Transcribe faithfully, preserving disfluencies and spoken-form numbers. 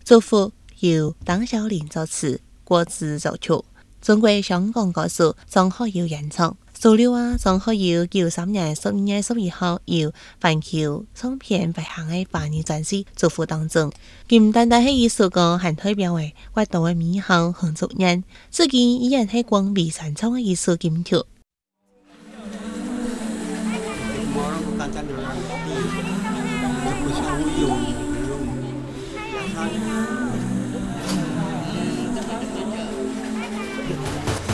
祝福由邓小玲作词，郭子作曲。中国香港歌手张学友演唱。十六啊，张学友九三年十二月十一號由環球唱片發行嘅華語專輯《祝福》當中，佢唔單單係一首歌，還代表為活到嘅美好和祝願，至今依然係廣為傳唱嘅一首金曲。